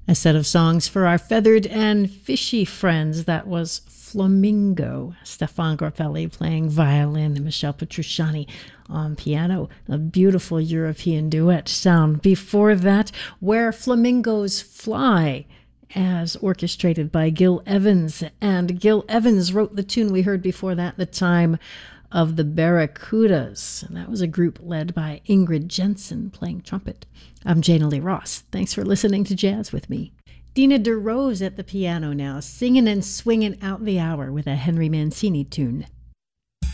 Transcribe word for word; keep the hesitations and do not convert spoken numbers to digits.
A set of songs for our feathered and fishy friends. That was Flamingo. Stefan Grappelli playing violin and Michel Petrucciani on piano. A beautiful European duet sound. Before that, Where Flamingos Fly, as orchestrated by Gil Evans. And Gil Evans wrote the tune we heard before that, The Time of the Barracudas. And that was a group led by Ingrid Jensen playing trumpet. I'm Jana Lee Ross. Thanks for listening to Jazz with me. Dina DeRose at the piano now, singing and swinging out the hour with a Henry Mancini tune.